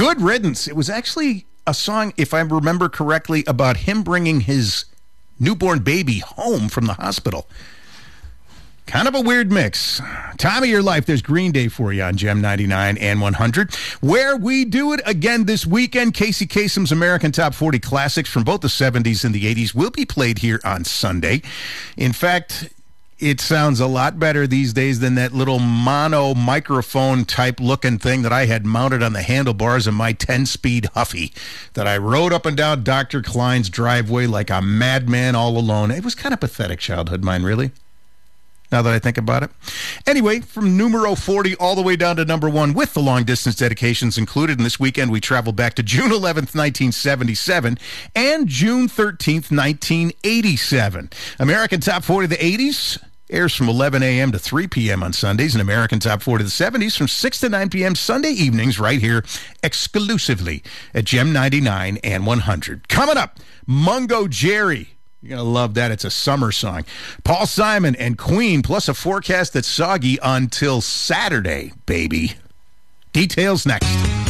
Good Riddance. It was actually a song, if I remember correctly, about him bringing his newborn baby home from the hospital. Kind of a weird mix. Time of your life, there's Green Day for you on Gem 99 and 100, where we do it again this weekend. Casey Kasem's American Top 40 Classics from both the 70s and the 80s will be played here on Sunday. In fact, it sounds a lot better these days than that little mono microphone type looking thing that I had mounted on the handlebars of my 10-speed Huffy that I rode up and down Dr. Klein's driveway like a madman all alone. It was kind of pathetic childhood, mine, really, now that I think about it. Anyway, from numero 40 all the way down to number 1 with the long-distance dedications included. And this weekend we travel back to June 11th, 1977 and June 13th, 1987. American Top 40 of the 80s airs from 11 a.m. to 3 p.m. on Sundays, and American Top 40 of the 70s from 6 to 9 p.m. Sunday evenings right here exclusively at Gem 99 and 100. Coming up, Mungo Jerry. You're going to love that. It's a summer song. Paul Simon and Queen, plus a forecast that's soggy until Saturday, baby. Details next.